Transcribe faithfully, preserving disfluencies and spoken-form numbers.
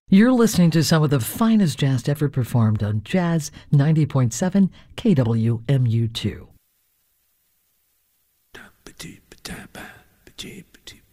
You're listening to some of the finest jazz ever performed on Jazz ninety point seven K W M U two.